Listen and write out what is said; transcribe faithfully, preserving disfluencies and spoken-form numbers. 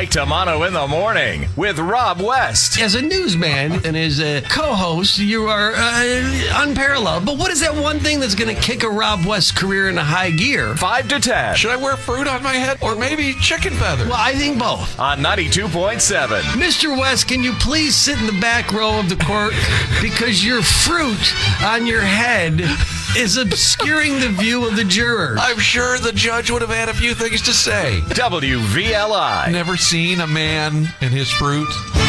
Mike Tamano in the morning with Rob West. As a newsman and as a co-host, you are uh, unparalleled. But what is that one thing that's going to kick a Rob West career into high gear? five to ten. Should I wear fruit on my head or maybe chicken feathers? Well, I think both. On ninety-two point seven. Mister West, can you please sit in the back row of the court because your fruit on your head is obscuring the view of the jurors. I'm sure the judge would have had a few things to say. W V L I. Never seen a man and his fruit.